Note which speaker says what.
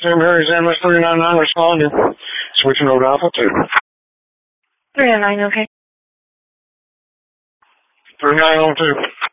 Speaker 1: Sam Harry's MS 399 responding. Switching over to Alpha 2.
Speaker 2: 399, okay.
Speaker 1: 399 on 2.